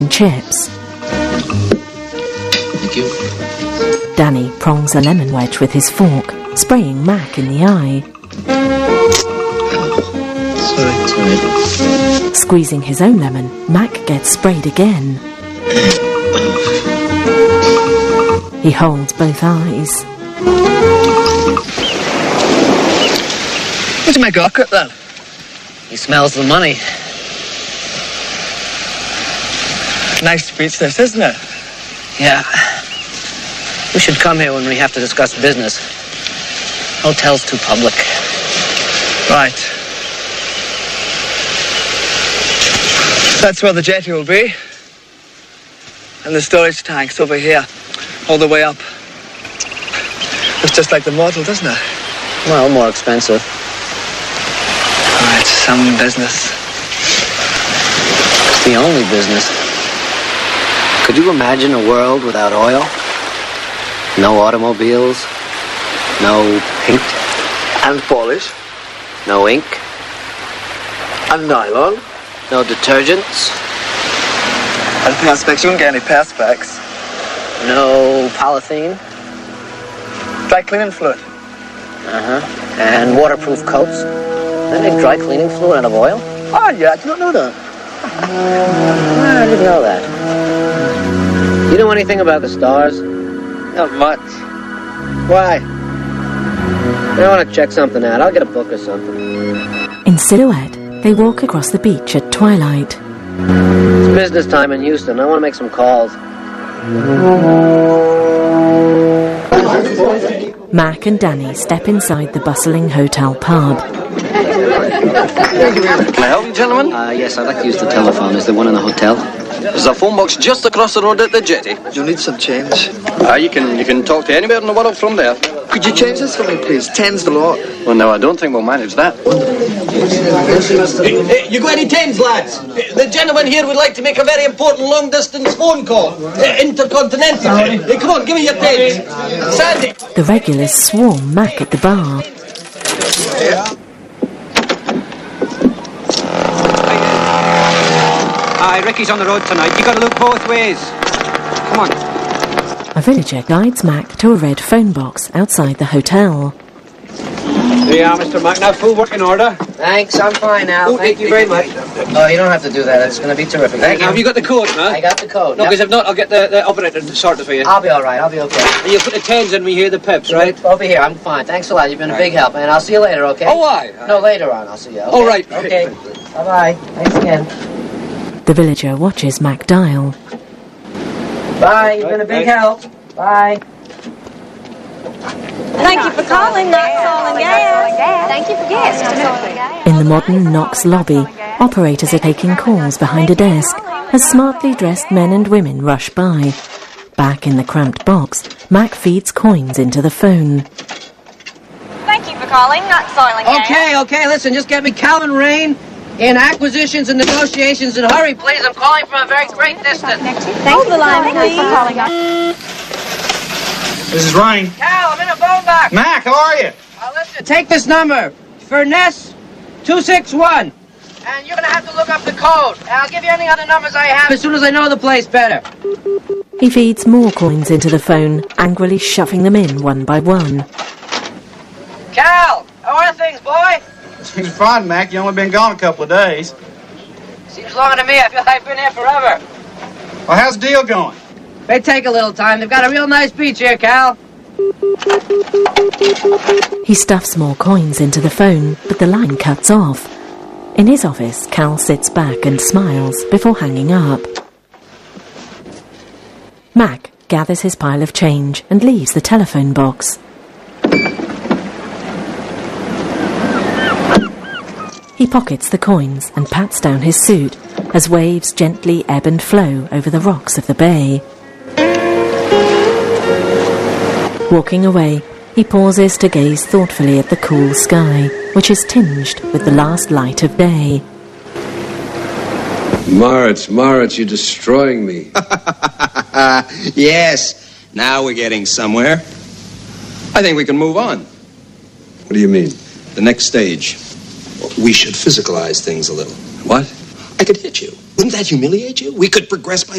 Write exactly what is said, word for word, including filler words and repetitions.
chips. Thank you. Danny prongs a lemon wedge with his fork, spraying Mac in the eye. Sorry, sorry. Squeezing his own lemon, Mac gets sprayed again. He holds both eyes. What'd you make Ockert then? He smells the money. Nice speech this, isn't it? Yeah. We should come here when we have to discuss business. Hotel's too public. Right. That's where the jetty will be. And the storage tank's over here, all the way up. Looks just like the model, doesn't it? Well, more expensive. Oh, it's some business. It's the only business. Could you imagine a world without oil? No automobiles? No paint? And polish. No ink? And nylon. No detergents? I don't think I expect you won't get any perspex. No polythene? Dry cleaning fluid. Uh-huh. And waterproof coats? They make dry cleaning fluid out of oil? Oh, yeah, I did not know that. I didn't know that. You know anything about the stars? Not much. Why? I want to check something out. I'll get a book or something. In silhouette, they walk across the beach at twilight. It's business time in Houston. I want to make some calls. Mac and Danny step inside the bustling hotel pub. Can I help you, gentlemen? Uh, yes, I'd like to use the telephone. Is there one in the hotel? There's a phone box just across the road at the jetty. You'll need some change. Ah, uh, you can you can talk to anywhere in the world from there. Could you change this for me, please? Ten's the lot. Well, no, I don't think we'll manage that. Hey, hey, you got any tens, lads? The gentleman here would like to make a very important long-distance phone call. Uh, intercontinental. Hey, come on, give me your tens. Sandy. The regulars swarm Mac at the bar. Aye, Ricky's on the road tonight. You got to look both ways. Come on. A villager guides Mac to a red phone box outside the hotel. There you are, Mister Mac. Now full working order. Thanks, I'm fine now. Oh, Thank hey, you very much. Oh, you don't have to do that. It's going to be terrific. Hey, now, have you got the code, huh? I got the code. No, Yep. because if not, I'll get the, the operator to sort it for you. I'll be all right. I'll be okay. And you put the tens in when you hear the pips, right? Over here. I'm fine. Thanks a lot. You've been a big help, and I'll see you later, okay? Oh, why? No, later on. I'll see you. Okay? All right. Okay. Bye-bye. Thanks again. The villager watches Mac dial. Bye. You've been a big help. Bye. Thank you for calling Knox Oil and Gas. Thank you for guests. In the modern Knox lobby, operators are taking calls behind a desk as smartly dressed men and women rush by. Back in the cramped box, Mac feeds coins into the phone. Thank you for calling Knox Oil and Gas. Okay, okay. Listen, just get me Calvin Rain in acquisitions and negotiations. And hurry, please. I'm calling from a very great distance. Hold the line, please. This is Ryan. Cal, I'm in a phone box. Mac, how are you? Now listen, take this number. Furness two six one. And you're going to have to look up the code. And I'll give you any other numbers I have as soon as I know the place better. He feeds more coins into the phone, angrily shoving them in one by one. Cal, how are things, boy? Things are fine, Mac. You only been gone a couple of days. Seems longer to me. I feel like I've been here forever. Well, how's the deal going? They take a little time. They've got a real nice beach here, Cal. He stuffs more coins into the phone, but the line cuts off. In his office, Cal sits back and smiles before hanging up. Mac gathers his pile of change and leaves the telephone box. He pockets the coins and pats down his suit as waves gently ebb and flow over the rocks of the bay. Walking away, he pauses to gaze thoughtfully at the cool sky, which is tinged with the last light of day. Moritz, Moritz, you're destroying me. Yes, now we're getting somewhere. I think we can move on. What do you mean? The next stage. We should physicalize things a little. What? I could hit you. Wouldn't that humiliate you? We could progress by